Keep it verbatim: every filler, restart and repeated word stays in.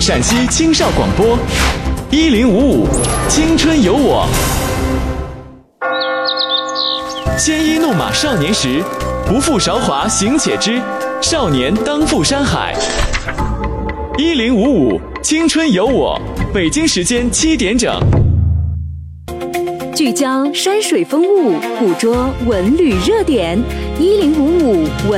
陕西青少广播，一零五五青春有我。鲜衣怒马少年时，不负韶华行且知，少年当赴山海。一零五五青春有我，北京时间七点整。 聚焦山水风物，捕捉文旅热点。一零五五文。